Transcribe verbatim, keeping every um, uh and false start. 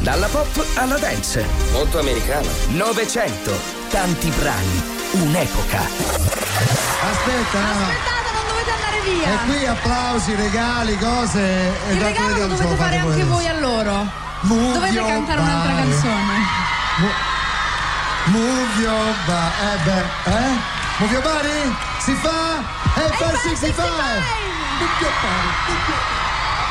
Dalla pop alla dance. Molto americana. Novecento. Tanti brani. Un'epoca. Aspetta, Aspettate, non dovete andare via. e qui applausi, regali, cose. E Il da regalo dove lo dovete fare anche voi a loro. Move Dovete your cantare un'altra body. canzone. Mo- Move your body. Eh beh, eh? Move your body? Si fa? E per sessantacinque! Move your body. Move your...